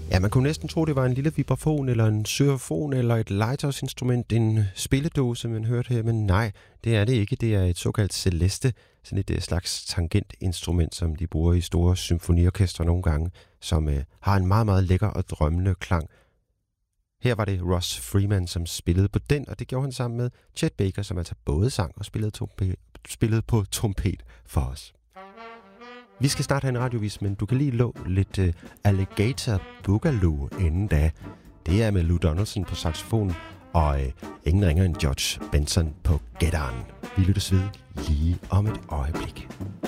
Ja, man kunne næsten tro, det var en lille vibrafon, eller en xylofon, eller et legetøjsinstrument, en spilledåse, man hørte her. Men nej, det er det ikke. Det er et såkaldt celeste, sådan et slags tangentinstrument, som de bruger i store symfoniorkestre nogle gange, som har en meget, meget lækker og drømmende klang. Her var det Russ Freeman, som spillede på den, og det gjorde han sammen med Chet Baker, som altså både sang og spillede på trompet for os. Vi skal snart have en radiovis, men du kan lige lå lidt Alligator Boogaloo inden da. Det er med Lou Donaldson på saxofon, og ingen ringer end George Benson på guitaren. Vi lyttes ved lige om et øjeblik.